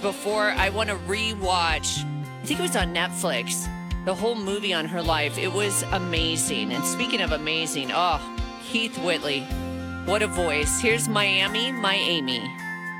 before. I want to rewatch, I think it was on Netflix, the whole movie on her life. It was amazing. And speaking of amazing, Heath Whitley, what a voice. Here's Miami, My Amy.